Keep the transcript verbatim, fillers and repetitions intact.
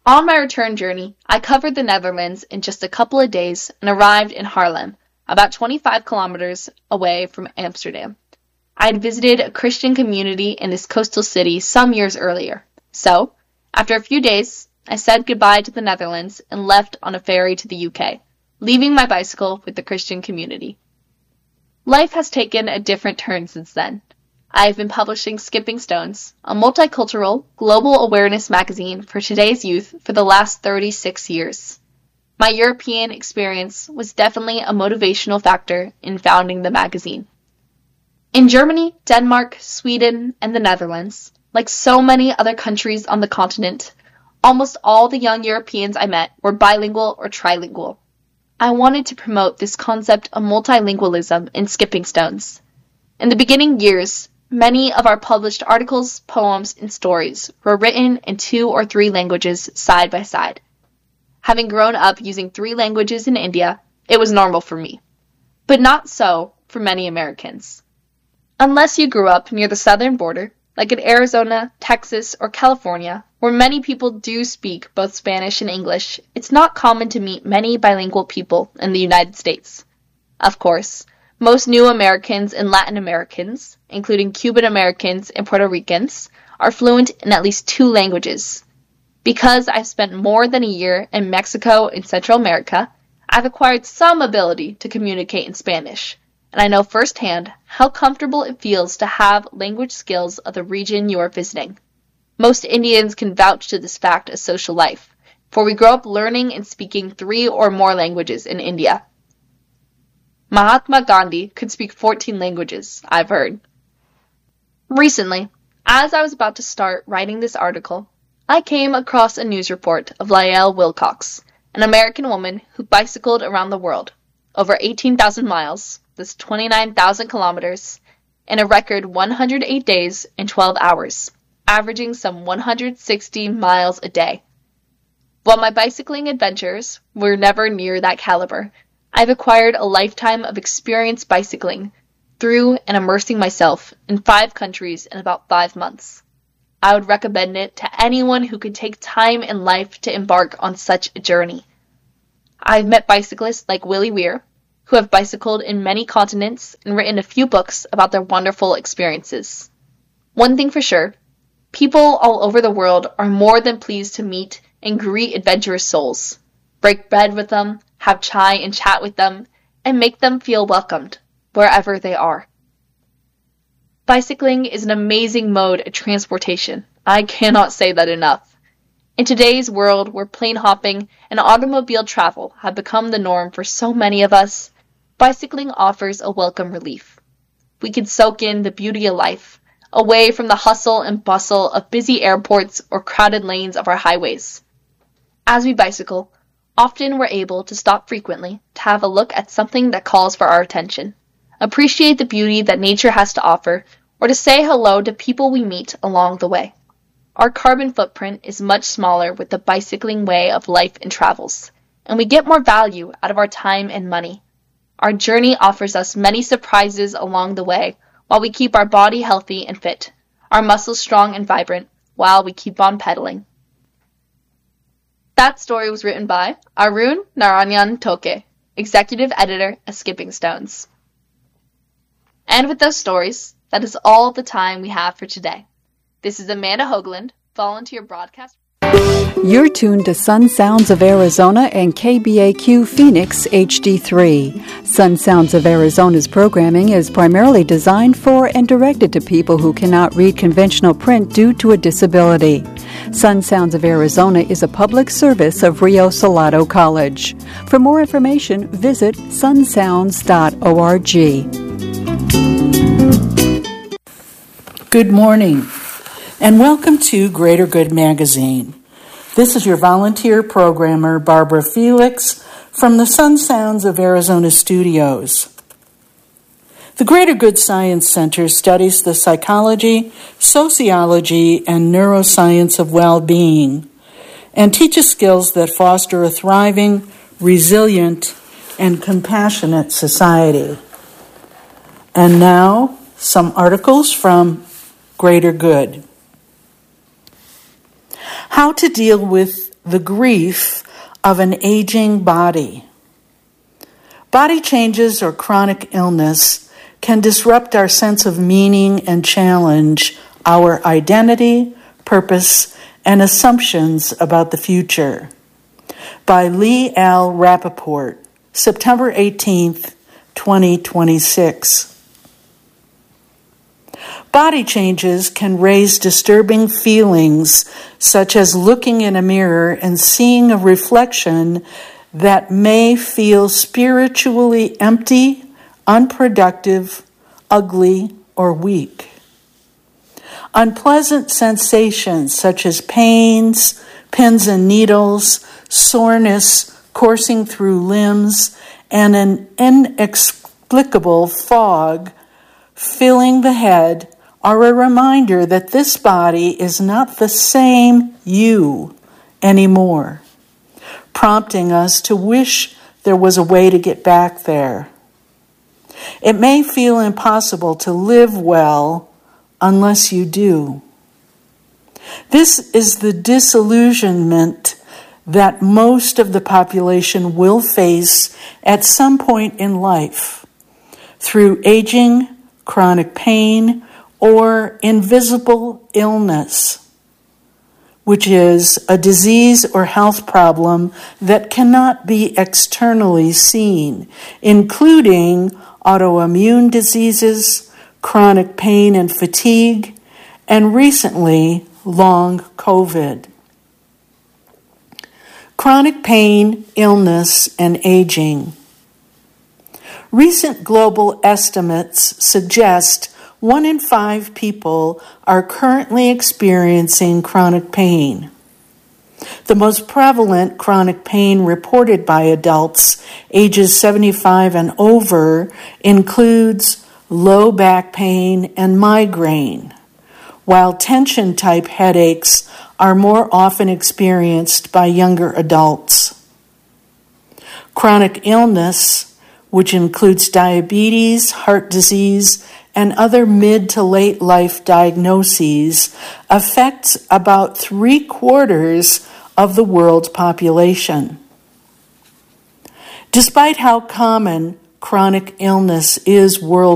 On my return journey, I covered the Netherlands in just a couple of days and arrived in Haarlem, about twenty-five kilometers away from Amsterdam. I had visited a Christian community in this coastal city some years earlier. So, after a few days, I said goodbye to the Netherlands and left on a ferry to the U K, leaving my bicycle with the Christian community. Life has taken a different turn since then. I have been publishing Skipping Stones, a multicultural, global awareness magazine for today's youth for the last thirty-six years. My European experience was definitely a motivational factor in founding the magazine. In Germany, Denmark, Sweden, and the Netherlands, like so many other countries on the continent, almost all the young Europeans I met were bilingual or trilingual. I wanted to promote this concept of multilingualism in Skipping Stones. In the beginning years, many of our published articles, poems, and stories were written in two or three languages side by side. Having grown up using three languages in India, it was normal for me. But not so for many Americans. Unless you grew up near the southern border, like in Arizona, Texas, or California, where many people do speak both Spanish and English, it's not common to meet many bilingual people in the United States. Of course, most new Americans and Latin Americans, including Cuban Americans and Puerto Ricans, are fluent in at least two languages. Because I've spent more than a year in Mexico and Central America, I've acquired some ability to communicate in Spanish, and I know firsthand how comfortable it feels to have language skills of the region you are visiting. Most Indians can vouch to this fact as social life, for we grow up learning and speaking three or more languages in India. Mahatma Gandhi could speak fourteen languages, I've heard. Recently, as I was about to start writing this article, I came across a news report of Lael Wilcox, an American woman who bicycled around the world, over eighteen thousand miles, that's twenty-nine thousand kilometers, in a record one hundred eight days and twelve hours, averaging some one hundred sixty miles a day. While my bicycling adventures were never near that caliber, I've acquired a lifetime of experience bicycling through and immersing myself in five countries in about five months. I would recommend it to anyone who could take time in life to embark on such a journey. I've met bicyclists like Willie Weir, who have bicycled in many continents and written a few books about their wonderful experiences. One thing for sure, people all over the world are more than pleased to meet and greet adventurous souls, break bread with them, have chai and chat with them, and make them feel welcomed wherever they are. Bicycling is an amazing mode of transportation. I cannot say that enough. In today's world where plane hopping and automobile travel have become the norm for so many of us, bicycling offers a welcome relief. We can soak in the beauty of life, away from the hustle and bustle of busy airports or crowded lanes of our highways. As we bicycle, often we're able to stop frequently to have a look at something that calls for our attention, appreciate the beauty that nature has to offer, or to say hello to people we meet along the way. Our carbon footprint is much smaller with the bicycling way of life and travels, and we get more value out of our time and money. Our journey offers us many surprises along the way while we keep our body healthy and fit, our muscles strong and vibrant, while we keep on pedaling. That story was written by Arun Narayan Toke, executive editor at Skipping Stones. And with those stories, that is all the time we have for today. This is Amanda Hoagland, volunteer broadcaster. You're tuned to Sun Sounds of Arizona and K B A Q Phoenix H D three. Sun Sounds of Arizona's programming is primarily designed for and directed to people who cannot read conventional print due to a disability. Sun Sounds of Arizona is a public service of Rio Salado College. For more information, visit sun sounds dot org. Good morning, and welcome to Greater Good Magazine. This is your volunteer programmer, Barbara Felix, from the Sun Sounds of Arizona studios. The Greater Good Science Center studies the psychology, sociology, and neuroscience of well-being and teaches skills that foster a thriving, resilient, and compassionate society. And now, some articles from Greater Good. How to deal with the grief of an aging body. Body changes or chronic illness can disrupt our sense of meaning and challenge our identity, purpose, and assumptions about the future. By Lee L. Rappaport, September eighteenth, twenty twenty-six. Body changes can raise disturbing feelings, such as looking in a mirror and seeing a reflection that may feel spiritually empty, unproductive, ugly, or weak. Unpleasant sensations such as pains, pins and needles, soreness coursing through limbs, and an inexplicable fog filling the head are a reminder that this body is not the same you anymore, prompting us to wish there was a way to get back there. It may feel impossible to live well unless you do. This is the disillusionment that most of the population will face at some point in life through aging, chronic pain, or invisible illness, which is a disease or health problem that cannot be externally seen, including autoimmune diseases, chronic pain and fatigue, and recently, long COVID. Chronic pain, illness, and aging. Recent global estimates suggest one in five people are currently experiencing chronic pain. The most prevalent chronic pain reported by adults ages seventy-five and over includes low back pain and migraine, while tension-type headaches are more often experienced by younger adults. Chronic illness, which includes diabetes, heart disease, and other mid to late life diagnoses, affects about three quarters of the world's population. Despite how common chronic illness is worldwide,